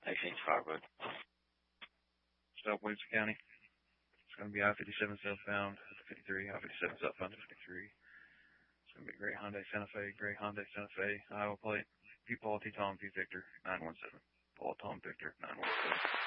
18 Firebug. South Williamson County. It's going to be I-57 southbound at the 53, I-57 southbound at 53. It's going to be gray Hyundai Santa Fe, Iowa plate. P. Paul T. Tom V. Victor 917. Paul Tom Victor 917.